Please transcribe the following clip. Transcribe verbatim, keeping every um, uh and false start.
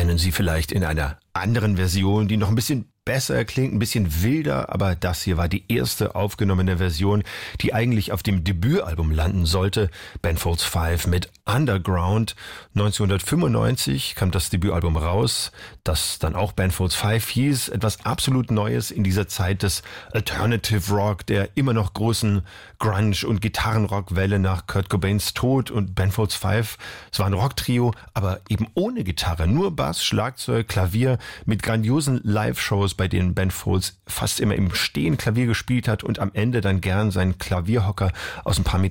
kennen sie vielleicht in einer anderen Version, die noch ein bisschen besser klingt, ein bisschen wilder, aber das hier war die erste aufgenommene Version, die eigentlich auf dem Debütalbum landen sollte, Ben Folds Five mit Underground. neunzehnhundertfünfundneunzig kam das Debütalbum raus, das dann auch Ben Folds Five hieß, etwas absolut Neues in dieser Zeit des Alternative Rock, der immer noch großen Grunge- und Gitarrenrockwelle nach Kurt Cobains Tod, und Ben Folds Five, es war ein Rocktrio, aber eben ohne Gitarre, nur Bass, Schlagzeug, Klavier, mit grandiosen Live-Shows, bei denen Ben Folds fast immer im Stehen Klavier gespielt hat und am Ende dann gern seinen Klavierhocker aus ein paar Metern